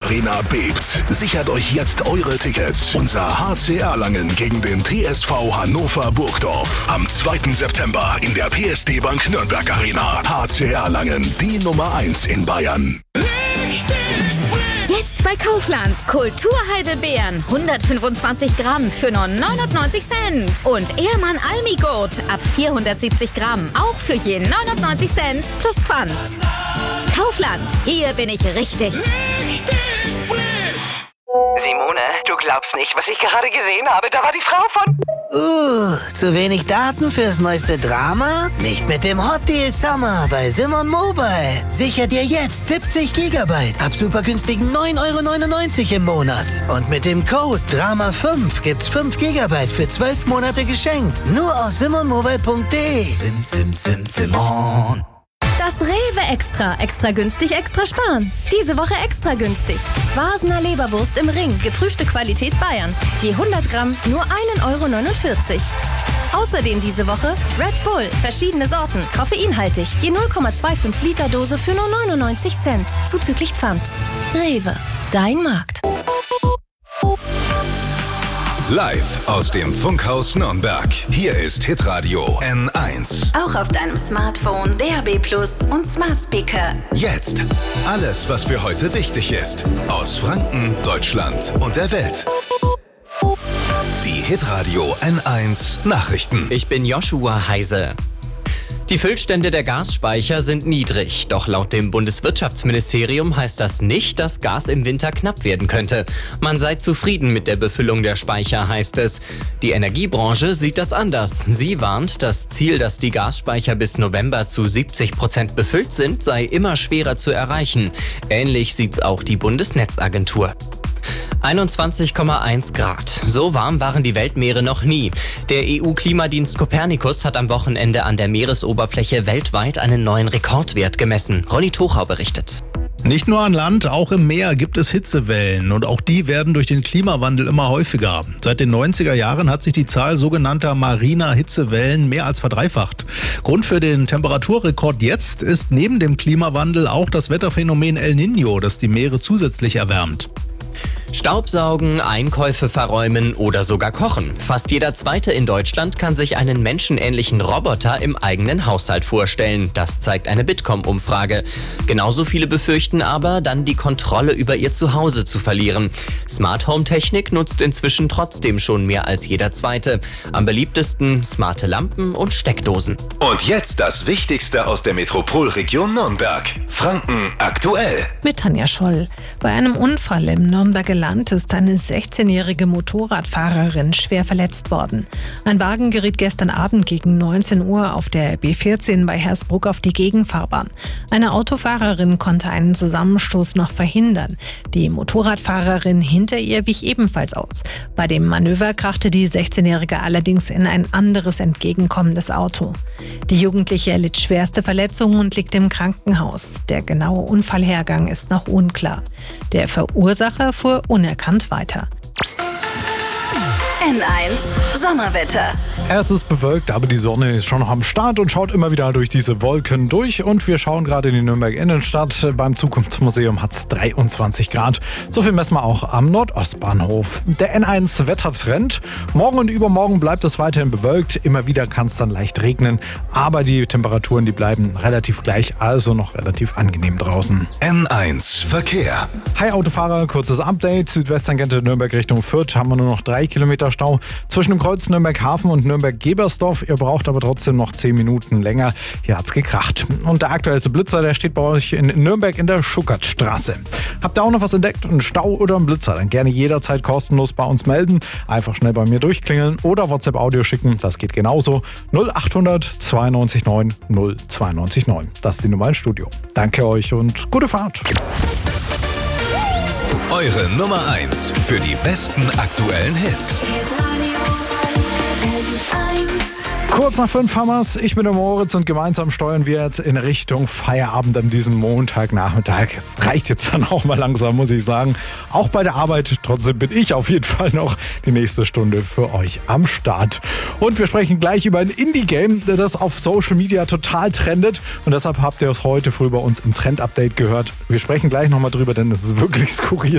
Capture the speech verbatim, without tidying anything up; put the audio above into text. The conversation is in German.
Arena bebt. Sichert euch jetzt eure Tickets. Unser H C Erlangen gegen den T S V Hannover Burgdorf. Am zweiten September in der P S D Bank Nürnberg Arena. H C Erlangen, die Nummer eins in Bayern. Jetzt bei Kaufland. Kulturheidelbeeren. hundertfünfundzwanzig Gramm für nur neunundneunzig Cent. Und Ehrmann Almigurt ab vierhundertsiebzig Gramm. Auch für je neunundneunzig Cent plus Pfand. Kaufland. Hier bin ich richtig. Richtig frisch. Simone, du glaubst nicht, was ich gerade gesehen habe. Da war die Frau von... Uh, zu wenig Daten fürs neueste Drama? Nicht mit dem Hot Deal Summer bei Simon Mobile. Sicher dir jetzt siebzig Gigabyte ab super günstigen neun Euro neunundneunzig im Monat. Und mit dem Code Drama fünf gibt's fünf Gigabyte für zwölf Monate geschenkt. Nur aus simon mobile punkt de. Sim, sim, sim, Simon. Das Rewe Extra. Extra günstig, extra sparen. Diese Woche extra günstig. Wasener Leberwurst im Ring. Geprüfte Qualität Bayern. Je hundert Gramm nur ein Euro neunundvierzig. Außerdem diese Woche Red Bull. Verschiedene Sorten. Koffeinhaltig. Je null Komma fünfundzwanzig Liter Dose für nur neunundneunzig Cent. Zuzüglich Pfand. Rewe. Dein Markt. Live aus dem Funkhaus Nürnberg. Hier ist Hitradio N eins. Auch auf deinem Smartphone, D A B Plus und Smart Speaker. Jetzt alles, was für heute wichtig ist. Aus Franken, Deutschland und der Welt. Die Hitradio N eins Nachrichten. Ich bin Joshua Heise. Die Füllstände der Gasspeicher sind niedrig, doch laut dem Bundeswirtschaftsministerium heißt das nicht, dass Gas im Winter knapp werden könnte. Man sei zufrieden mit der Befüllung der Speicher, heißt es. Die Energiebranche sieht das anders. Sie warnt, das Ziel, dass die Gasspeicher bis November zu siebzig Prozent befüllt sind, sei immer schwerer zu erreichen. Ähnlich sieht's auch die Bundesnetzagentur. einundzwanzig Komma eins Grad. So warm waren die Weltmeere noch nie. Der E U-Klimadienst Copernicus hat am Wochenende an der Meeresoberfläche weltweit einen neuen Rekordwert gemessen. Ronny Tochau berichtet. Nicht nur an Land, auch im Meer gibt es Hitzewellen und auch die werden durch den Klimawandel immer häufiger. Seit den neunziger Jahren hat sich die Zahl sogenannter mariner Hitzewellen mehr als verdreifacht. Grund für den Temperaturrekord jetzt ist neben dem Klimawandel auch das Wetterphänomen El Niño, das die Meere zusätzlich erwärmt. Staubsaugen, Einkäufe verräumen oder sogar kochen. Fast jeder Zweite in Deutschland kann sich einen menschenähnlichen Roboter im eigenen Haushalt vorstellen. Das zeigt eine Bitkom-Umfrage. Genauso viele befürchten aber, dann die Kontrolle über ihr Zuhause zu verlieren. Smart Home Technik nutzt inzwischen trotzdem schon mehr als jeder Zweite. Am beliebtesten smarte Lampen und Steckdosen. Und jetzt das Wichtigste aus der Metropolregion Nürnberg. Franken aktuell. Mit Tanja Scholl. Bei einem Unfall im Nürnberger Land ist eine sechzehnjährige Motorradfahrerin schwer verletzt worden. Ein Wagen geriet gestern Abend gegen neunzehn Uhr auf der B vierzehn bei Hersbruck auf die Gegenfahrbahn. Eine Autofahrerin konnte einen Zusammenstoß noch verhindern. Die Motorradfahrerin hinter ihr wich ebenfalls aus. Bei dem Manöver krachte die sechzehnjährige allerdings in ein anderes entgegenkommendes Auto. Die Jugendliche erlitt schwerste Verletzungen und liegt im Krankenhaus. Der genaue Unfallhergang ist noch unklar. Der Verursacher fuhr unerkannt weiter. N eins Sommerwetter. Es ist bewölkt, aber die Sonne ist schon noch am Start und schaut immer wieder durch diese Wolken durch. Und wir schauen gerade in die Nürnberg Innenstadt. Beim Zukunftsmuseum hat es dreiundzwanzig Grad. So viel messen wir auch am Nordostbahnhof. Der N eins Wettertrend. Morgen und übermorgen bleibt es weiterhin bewölkt. Immer wieder kann es dann leicht regnen. Aber die Temperaturen, die bleiben relativ gleich, also noch relativ angenehm draußen. N eins Verkehr. Hi Autofahrer, kurzes Update. Südwesttangente Nürnberg Richtung Fürth haben wir nur noch drei Kilometer Stau zwischen dem Kreuz Nürnberg-Hafen und Nürnberg-Gebersdorf. Ihr braucht aber trotzdem noch zehn Minuten länger. Hier hat's gekracht. Und der aktuellste Blitzer, der steht bei euch in Nürnberg in der Schuckertstraße. Habt ihr auch noch was entdeckt? Einen Stau oder einen Blitzer? Dann gerne jederzeit kostenlos bei uns melden. Einfach schnell bei mir durchklingeln oder WhatsApp-Audio schicken. Das geht genauso. null achthundert zweiundneunzig neun null zweiundneunzig neun. Das ist die Nummer ins Studio. Danke euch und gute Fahrt. Eure Nummer eins für die besten aktuellen Hits. Kurz nach fünf haben wir's. Ich bin der Moritz und gemeinsam steuern wir jetzt in Richtung Feierabend an diesem Montagnachmittag. Es reicht jetzt dann auch mal langsam, muss ich sagen. Auch bei der Arbeit. Trotzdem bin ich auf jeden Fall noch die nächste Stunde für euch am Start. Und wir sprechen gleich über ein Indie-Game, das auf Social Media total trendet. Und deshalb habt ihr es heute früh bei uns im Trend-Update gehört. Wir sprechen gleich nochmal drüber, denn es ist wirklich skurril.